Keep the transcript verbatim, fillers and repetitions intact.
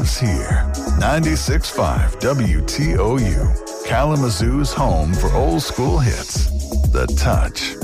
lives here. ninety-six point five W T O U, Kalamazoo's home for old school hits. The Touch.